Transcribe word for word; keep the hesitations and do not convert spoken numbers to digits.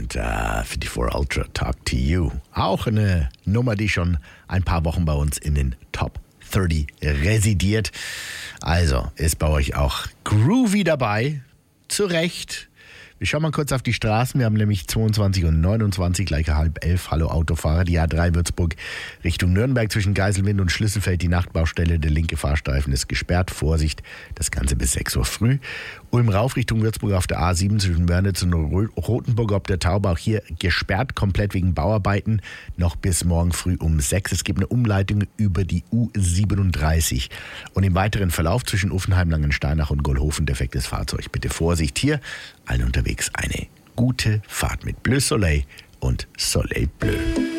und uh, vierundvierzig Ultra Talk to You. Auch eine Nummer, die schon ein paar Wochen bei uns in den Top dreißig residiert. Also ist bei euch auch Groovy dabei. Zu Recht. Wir schauen mal kurz auf die Straßen. Wir haben nämlich zweiundzwanzig und neunundzwanzig, gleich halb elf. Hallo Autofahrer. Die A drei Würzburg Richtung Nürnberg zwischen Geiselwind und Schlüsselfeld. Die Nachtbaustelle, der linke Fahrstreifen ist gesperrt. Vorsicht, das Ganze bis sechs Uhr früh. Ulm rauf Richtung Würzburg auf der A sieben zwischen Wörnitz und Rothenburg ob der Taube. Auch hier gesperrt, komplett wegen Bauarbeiten. Noch bis morgen früh um sechs. Es gibt eine Umleitung über die U siebenunddreißig. Und im weiteren Verlauf zwischen Uffenheim, Langensteinach und Gollhofen defektes Fahrzeug. Bitte Vorsicht hier. Allen unterwegs eine gute Fahrt mit Bleu Soleil und Soleil Bleu.